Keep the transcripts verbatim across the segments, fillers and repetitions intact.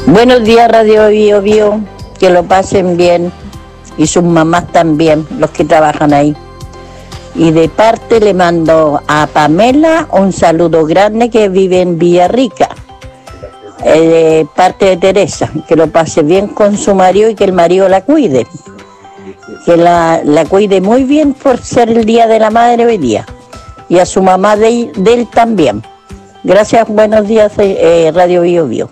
Buenos días, Radio Bio Bio, que lo pasen bien y sus mamás también, los que trabajan ahí. Y de parte le mando a Pamela un saludo grande que vive en Villarrica, eh, de parte de Teresa, que lo pase bien con su marido y que el marido la cuide, que la, la cuide muy bien por ser el Día de la Madre hoy día, y a su mamá de, de él también. Gracias, buenos días, eh, Radio Bio Bio.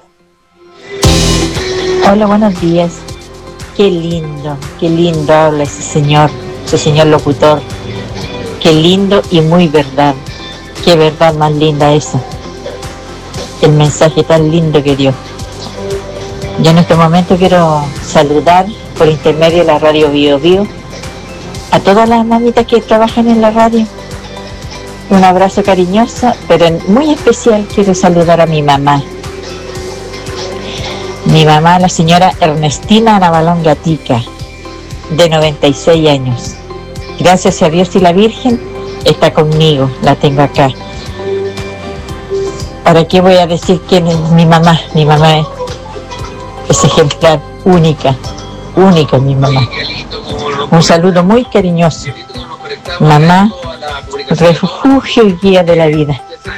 Hola, buenos días. Qué lindo, qué lindo habla ese señor, ese señor locutor. Qué lindo y muy verdad. Qué verdad más linda esa. El mensaje tan lindo que dio. Yo en este momento quiero saludar por intermedio de la Radio Bio Bio a todas las mamitas que trabajan en la radio. Un abrazo cariñoso, pero en muy especial quiero saludar a mi mamá. Mi mamá, la señora Ernestina Navalón Gatica, de noventa y seis años. Gracias a Dios y la Virgen está conmigo, la tengo acá. ¿Para qué voy a decir quién es mi mamá? Mi mamá es, es ejemplar, única, única mi mamá. Un saludo muy cariñoso. Mamá, refugio y guía de la vida.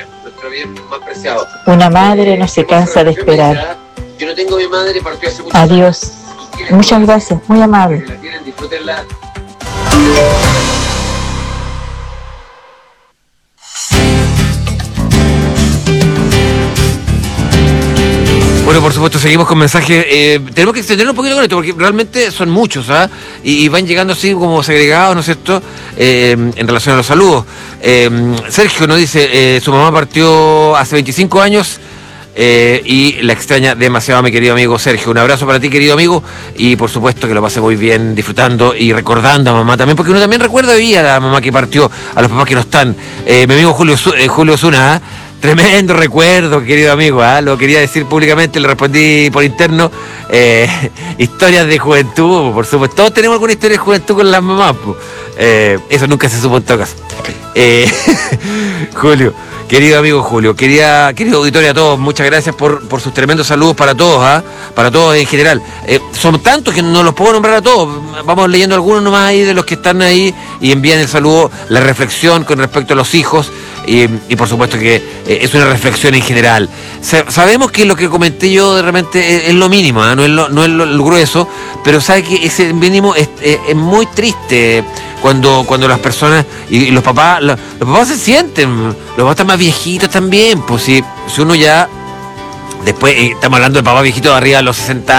Una madre no se cansa de esperar. Yo no tengo mi madre, partió hace muchos Adiós. años. Muchas gracias, muy amable. La tienen, disfrútenla. Bueno, por supuesto, seguimos con mensajes. Eh, tenemos que extender un poquito con esto, porque realmente son muchos, ¿ah? Y, y van llegando así como segregados, ¿no es cierto?, eh, en relación a los saludos. Eh, Sergio nos dice, eh, su mamá partió hace veinticinco años, Eh, y la extraña demasiado, mi querido amigo Sergio. Un abrazo para ti, querido amigo, y por supuesto que lo pase muy bien disfrutando y recordando a mamá también, porque uno también recuerda hoy día a la mamá que partió, a los papás que no están. Eh, mi amigo Julio, eh, Julio Zuna, ¿eh? Tremendo recuerdo, querido amigo, ¿eh? Lo quería decir públicamente, le respondí por interno. Eh, historias de juventud, por supuesto. Todos tenemos alguna historia de juventud con las mamás, pues. Eh, eso nunca se supo en todo caso. Eh, Julio, querido amigo Julio, quería, querido auditorio a todos, muchas gracias por, por sus tremendos saludos para todos, ¿eh? Para todos en general. Eh, son tantos que no los puedo nombrar a todos. Vamos leyendo algunos nomás ahí de los que están ahí y envían el saludo, la reflexión con respecto a los hijos. Y, y por supuesto que eh, es una reflexión en general. Sa- sabemos que lo que comenté yo de repente es, es lo mínimo, ¿eh? no es, lo, no es lo, lo grueso, pero sabe que ese mínimo es, es, es muy triste cuando, cuando las personas y, y los papás, los, los papás se sienten, los papás están más viejitos también, pues si, si uno ya, después eh, estamos hablando del papá viejito de arriba de los sesenta